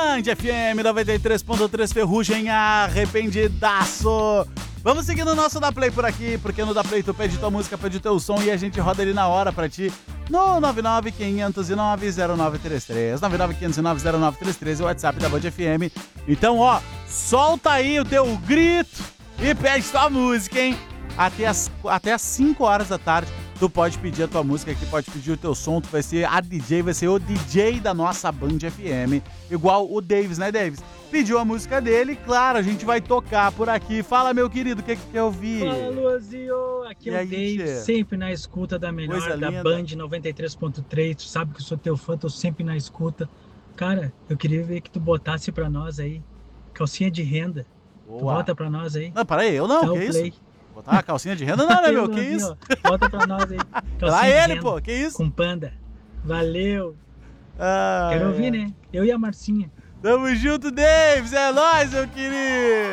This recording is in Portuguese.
Band FM 93.3 Ferrugem Arrependidaço. Vamos seguir no nosso Da Play por aqui, porque no Da Play tu pede tua música, pede teu som e a gente roda ele na hora pra ti no 995090933. 995090933 é o WhatsApp da Band FM. Então, ó, solta aí o teu grito e pede tua música, hein? Até as 5 horas da tarde tu pode pedir a tua música aqui, pode pedir o teu som, tu vai ser a DJ, vai ser o DJ da nossa Band FM, igual o Davis, né, Davis? Pediu a música dele, claro, a gente vai tocar por aqui. Fala, meu querido, o que quer ouvir? Fala, Luazinho, aqui é o Davis, sempre na escuta da melhor, Coisa da linda. Band 93.3, tu sabe que eu sou teu fã, tô sempre na escuta. Cara, eu queria ver que tu botasse pra nós aí, calcinha de renda. Boa. Tu bota pra nós aí. Não, para aí, eu não, Dá o que play. isso? Botar uma calcinha de renda não, né, meu? Que Luazinho, isso? ó, bota pra nós aí. Lá Calcinha de ele, renda, pô, que isso? com panda. Valeu. Ah, Quero ouvir, né? Eu e a Marcinha. Tamo junto, Davis, é nóis, meu querido!